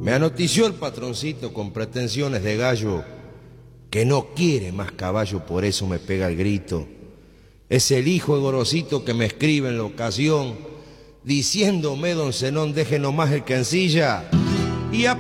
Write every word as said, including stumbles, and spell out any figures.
Me anotició el patroncito con pretensiones de gallo, que no quiere más caballo, por eso me pega el grito. Es el hijo de Gorosito que me escribe en la ocasión, diciéndome: don Zenón, deje nomás el que ensilla y